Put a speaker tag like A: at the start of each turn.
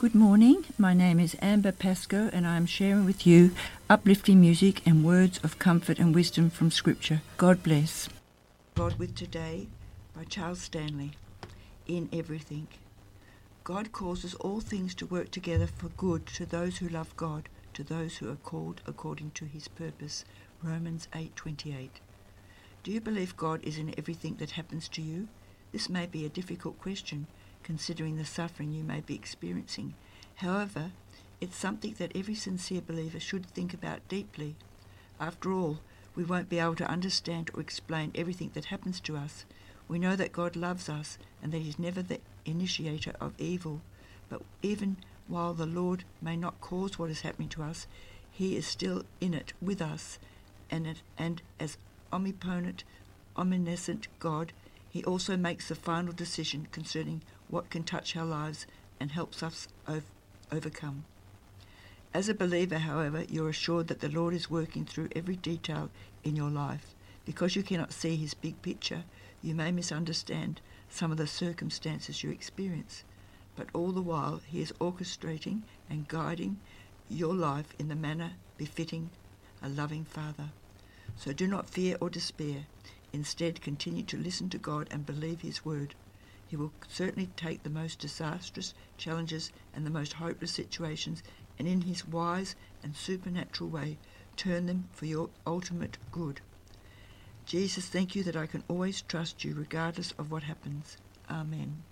A: Good morning. My name is Amber Pascoe and I am sharing with you uplifting music and words of comfort and wisdom from Scripture. God bless. God with Today by Charles Stanley. In everything. God causes all things to work together for good to those who love God, to those who are called according to his purpose. Romans 8:28. Do you believe God is in everything that happens to you? This may be a difficult question, considering the suffering you may be experiencing. However, it's something that every sincere believer should think about deeply. After all, we won't be able to understand or explain everything that happens to us. We know that God loves us and that he's never the initiator of evil. But even while the Lord may not cause what is happening to us, he is still in it with us. And as omnipotent, omniscient God, he also makes the final decision concerning what can touch our lives and helps us overcome. As a believer, however, you're assured that the Lord is working through every detail in your life. Because you cannot see his big picture, you may misunderstand some of the circumstances you experience. But all the while, he is orchestrating and guiding your life in the manner befitting a loving Father. So do not fear or despair. Instead, continue to listen to God and believe his word. He will certainly take the most disastrous challenges and the most hopeless situations, and in his wise and supernatural way, turn them for your ultimate good. Jesus, thank you that I can always trust you regardless of what happens. Amen.